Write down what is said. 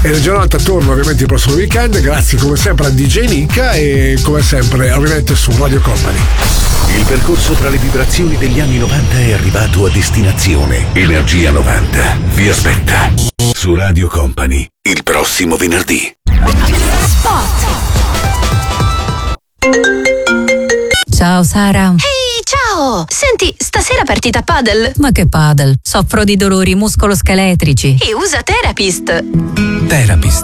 E la giornata torna ovviamente il prossimo weekend. Grazie come sempre a DJ Nicca e come sempre arrivederci su Radio Company. Il percorso tra le vibrazioni degli anni 90 è arrivato a destinazione. Energia 90 vi aspetta su Radio Company il prossimo venerdì. Ciao Sara. Ehi, ciao! Senti, stasera partita padel? Ma che padel? Soffro di dolori muscoloscheletrici. E usa Therapist. Therapist,